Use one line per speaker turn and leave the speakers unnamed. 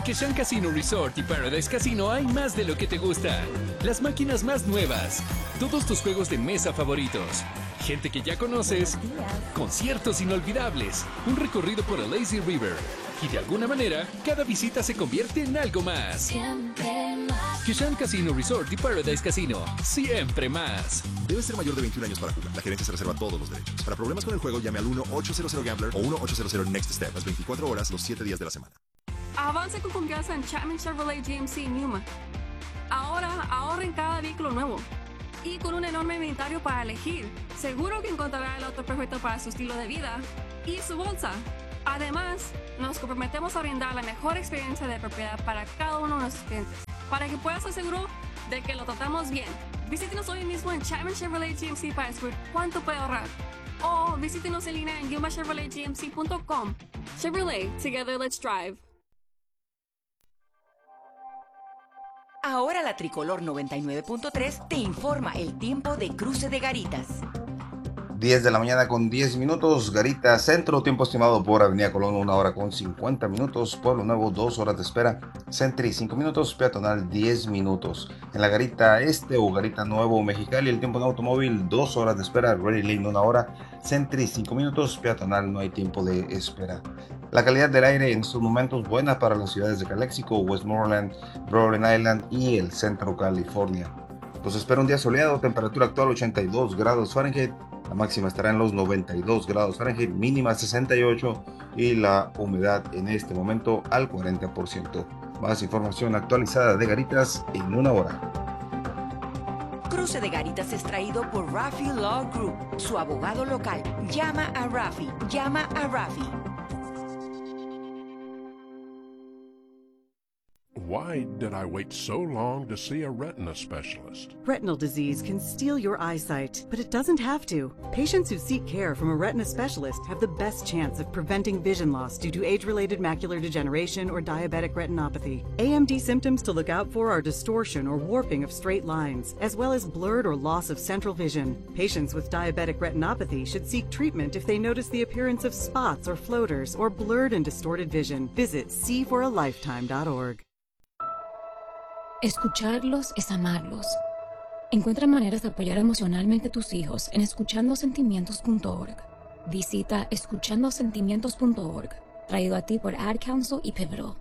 Kishan Casino Resort y Paradise Casino hay más de lo que te gusta. Las máquinas más nuevas, todos tus juegos de mesa favoritos, gente que ya conoces, conciertos inolvidables, un recorrido por el Lazy River. Y de alguna manera, cada visita se convierte en algo más.
Siempre más.
Kishan Casino Resort y Paradise Casino. Siempre más.
Debe ser mayor de 21 años para jugar. La gerencia se reserva todos los derechos. Para problemas con el juego, llame al 1-800-GAMBLER o 1-800-NEXT-STEP las 24 horas, los 7 días de la semana.
Avance con confianza en Chapman Chevrolet GMC Newman. Ahora ahorra en cada vehículo nuevo. Y con un enorme inventario para elegir, seguro que encontrará el auto perfecto para su estilo de vida y su bolsa. Además, nos comprometemos a brindar la mejor experiencia de propiedad para cada uno de nuestros clientes, para que puedas estar seguro de que lo tratamos bien. Visítenos hoy mismo en Chapman Chevrolet GMC para descubrir cuánto puede ahorrar. O visítenos en línea en yumachevroletgmc.com. Chevrolet, together let's drive.
Ahora la Tricolor 99.3 te informa el tiempo de Cruce de Garitas.
10 de la mañana con 10 minutos, Garita Centro, tiempo estimado por Avenida Colón, 1 hora con 50 minutos, Pueblo Nuevo, 2 horas de espera, Sentry, 5 minutos, Peatonal, 10 minutos. En la Garita Este o Garita Nuevo Mexicali, el tiempo en automóvil, 2 horas de espera, Ready Lane, 1 hora, Sentry, 5 minutos, Peatonal, no hay tiempo de espera. La calidad del aire en estos momentos buena para las ciudades de Calexico, Westmoreland, Rhode Island y el centro California. Los espera un día soleado, temperatura actual 82 grados Fahrenheit, la máxima estará en los 92 grados Fahrenheit, mínima 68 y la humedad en este momento al 40%. Más información actualizada de Garitas en 1 hora.
Cruce de Garitas es traído por Rafi Law Group, su abogado local. Llama a Rafi, llama a Rafi.
Why did I wait so long to see a retina specialist?
Retinal disease can steal your eyesight, but it doesn't have to. Patients who seek care from a retina specialist have the best chance of preventing vision loss due to age-related macular degeneration or diabetic retinopathy. AMD symptoms to look out for are distortion or warping of straight lines, as well as blurred or loss of central vision. Patients with diabetic retinopathy should seek treatment if they notice the appearance of spots or floaters or blurred and distorted vision. Visit seeforalifetime.org.
Escucharlos es amarlos. Encuentra maneras de apoyar emocionalmente a tus hijos en escuchandosentimientos.org. Visita escuchandosentimientos.org, traído a ti por Ad Council y Pivotal.